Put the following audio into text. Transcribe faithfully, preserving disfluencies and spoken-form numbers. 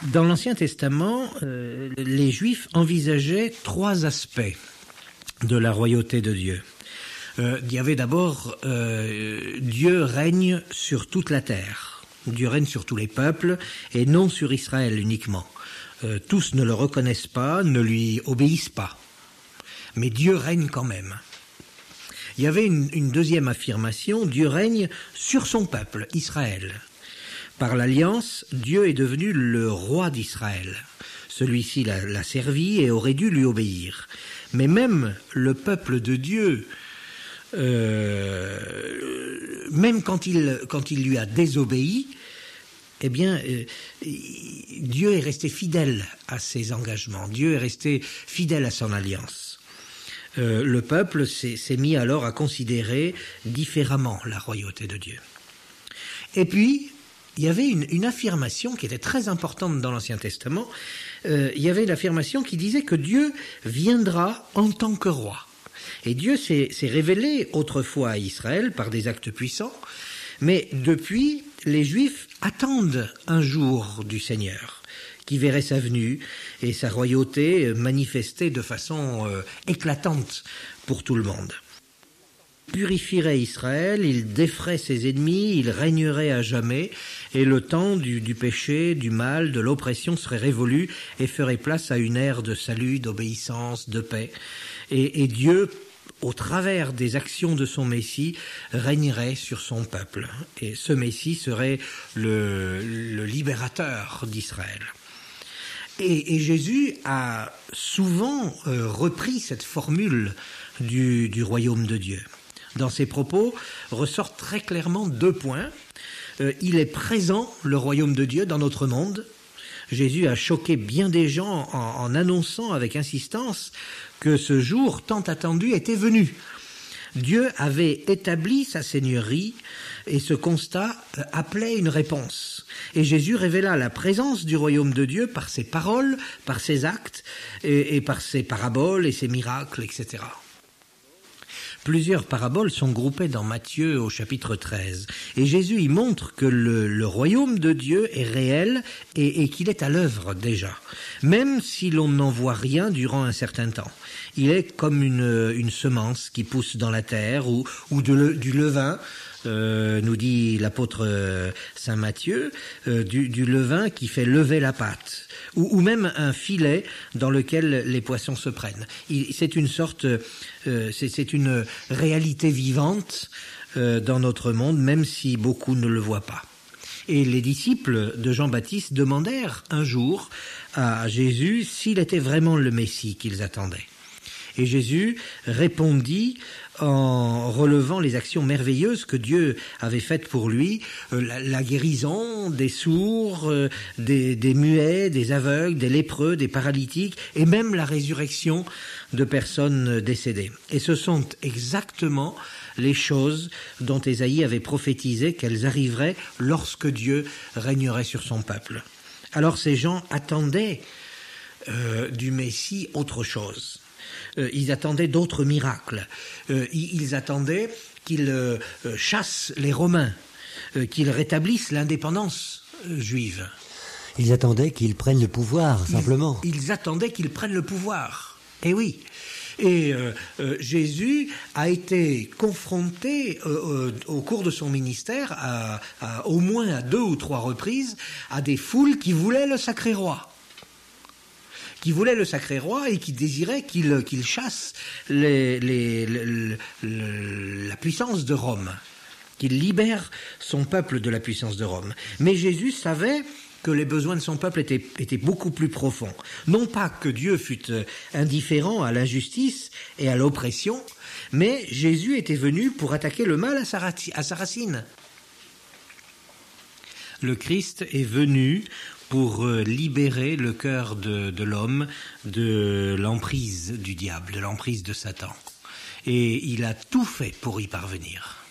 Dans l'Ancien Testament, euh, les Juifs envisageaient trois aspects de la royauté de Dieu. Euh, il y avait d'abord euh, Dieu règne sur toute la terre. Dieu règne sur tous les peuples et non sur Israël uniquement. Euh, tous ne le reconnaissent pas, ne lui obéissent pas. Mais Dieu règne quand même. Il y avait une, une deuxième affirmation, Dieu règne sur son peuple, Israël. Par l'alliance, Dieu est devenu le roi d'Israël. Celui-ci l'a, l'a servi et aurait dû lui obéir. Mais même le peuple de Dieu, euh, même quand il, quand il lui a désobéi, eh bien, euh, Dieu est resté fidèle à ses engagements. Dieu est resté fidèle à son alliance. Euh, le peuple s'est, s'est mis alors à considérer différemment la royauté de Dieu. Et puis, il y avait une, une affirmation qui était très importante dans l'Ancien Testament. Euh, il y avait une affirmation qui disait que Dieu viendra en tant que roi. Et Dieu s'est, s'est révélé autrefois à Israël par des actes puissants, mais depuis, les Juifs attendent un jour du Seigneur, qui verrait sa venue et sa royauté manifestée de façon euh, éclatante pour tout le monde. Il purifierait Israël, il défrait ses ennemis, il régnerait à jamais, et le temps du, du péché, du mal, de l'oppression serait révolu et ferait place à une ère de salut, d'obéissance, de paix. Et, et Dieu, au travers des actions de son Messie, régnerait sur son peuple. Et ce Messie serait le, le libérateur d'Israël. Et, et Jésus a souvent euh, repris cette formule du, du royaume de Dieu. Dans ses propos ressortent très clairement deux points. Euh, il est présent, le royaume de Dieu, dans notre monde. Jésus a choqué bien des gens en, en annonçant avec insistance que ce jour tant attendu était venu. Dieu avait établi sa seigneurie et ce constat appelait une réponse. Et Jésus révéla la présence du royaume de Dieu par ses paroles, par ses actes et, et par ses paraboles et ses miracles, et cetera. Plusieurs paraboles sont groupées dans Matthieu au chapitre treize. Et Jésus y montre que le, le royaume de Dieu est réel et, et qu'il est à l'œuvre déjà, même si l'on n'en voit rien durant un certain temps. Il est comme une, une semence qui pousse dans la terre ou, ou de le, du levain, euh, nous dit l'apôtre Saint Matthieu, euh, du, du levain qui fait lever la pâte. Ou, ou même un filet dans lequel les poissons se prennent. Il, c'est une sorte, euh, c'est, c'est une réalité vivante euh, dans notre monde, même si beaucoup ne le voient pas. Et les disciples de Jean-Baptiste demandèrent un jour à Jésus s'il était vraiment le Messie qu'ils attendaient. Et Jésus répondit en relevant les actions merveilleuses que Dieu avait faites pour lui, euh, la, la guérison des sourds, euh, des, des muets, des aveugles, des lépreux, des paralytiques, et même la résurrection de personnes décédées. Et ce sont exactement les choses dont Ésaïe avait prophétisé qu'elles arriveraient lorsque Dieu régnerait sur son peuple. Alors ces gens attendaient euh, du Messie autre chose. Euh, ils attendaient d'autres miracles. Euh, ils, ils attendaient qu'il euh, chasse les Romains, euh, qu'il rétablisse l'indépendance euh, juive. Ils attendaient qu'ils prennent le pouvoir, simplement. Ils, ils attendaient qu'ils prennent le pouvoir. Eh oui. Et euh, euh, Jésus a été confronté euh, euh, au cours de son ministère, à, à, au moins à deux ou trois reprises, à des foules qui voulaient le sacré roi. qui voulait le sacré roi et qui désirait qu'il, qu'il chasse les, les, les, les, la puissance de Rome, qu'il libère son peuple de la puissance de Rome. Mais Jésus savait que les besoins de son peuple étaient, étaient beaucoup plus profonds. Non pas que Dieu fût indifférent à l'injustice et à l'oppression, mais Jésus était venu pour attaquer le mal à sa, à sa racine. Le Christ est venu pour libérer le cœur de, de l'homme de l'emprise du diable, de l'emprise de Satan. Et il a tout fait pour y parvenir.